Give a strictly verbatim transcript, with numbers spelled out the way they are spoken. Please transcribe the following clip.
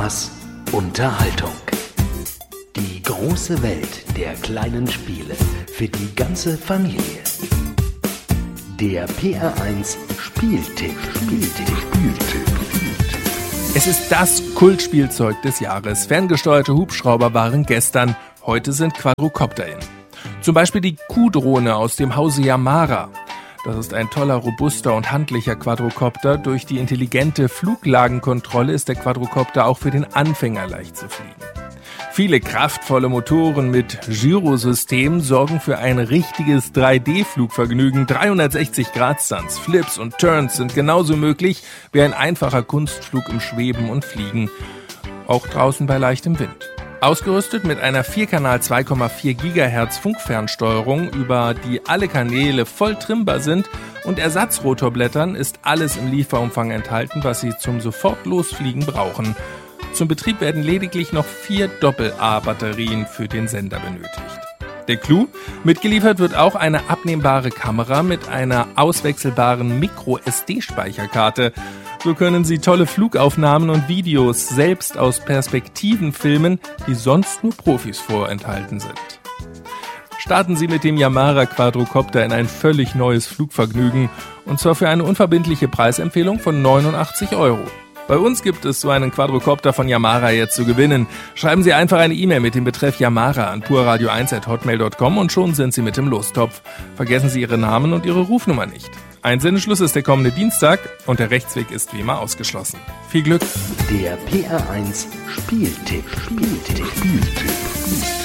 Spaß, Unterhaltung. Die große Welt der kleinen Spiele für die ganze Familie. Der P R eins Spieltipp, Spieltipp, Spieltipp. Es ist das Kultspielzeug des Jahres. Ferngesteuerte Hubschrauber waren gestern, heute sind Quadrocopter in. Zum Beispiel die Q-Drohne aus dem Hause Yamara. Das ist ein toller, robuster und handlicher Quadrocopter. Durch die intelligente Fluglagenkontrolle ist der Quadrocopter auch für den Anfänger leicht zu fliegen. Viele kraftvolle Motoren mit Gyrosystem sorgen für ein richtiges drei D-Flugvergnügen. dreihundertsechzig Grad Stunts, Flips und Turns sind genauso möglich wie ein einfacher Kunstflug im Schweben und Fliegen, auch draußen bei leichtem Wind. Ausgerüstet mit einer vier Kanal zwei Komma vier Gigahertz Funkfernsteuerung, über die alle Kanäle voll trimmbar sind, und Ersatzrotorblättern ist alles im Lieferumfang enthalten, was Sie zum Sofort-Losfliegen brauchen. Zum Betrieb werden lediglich noch vier Doppel-A-Batterien für den Sender benötigt. Der Clou: mitgeliefert wird auch eine abnehmbare Kamera mit einer auswechselbaren Micro-S D-Speicherkarte. So können Sie tolle Flugaufnahmen und Videos selbst aus Perspektiven filmen, die sonst nur Profis vorenthalten sind. Starten Sie mit dem Yamara Quadrocopter in ein völlig neues Flugvergnügen, und zwar für eine unverbindliche Preisempfehlung von neunundachtzig Euro. Bei uns gibt es so einen Quadrocopter von Yamara jetzt zu gewinnen. Schreiben Sie einfach eine E-Mail mit dem Betreff Yamara an purradio eins at hotmail dot com und schon sind Sie mit im Lostopf. Vergessen Sie Ihren Namen und Ihre Rufnummer nicht. Einsendeschluss ist der kommende Dienstag und der Rechtsweg ist wie immer ausgeschlossen. Viel Glück! Der P R eins Spieltipp, Spieltipp, Spieltipp.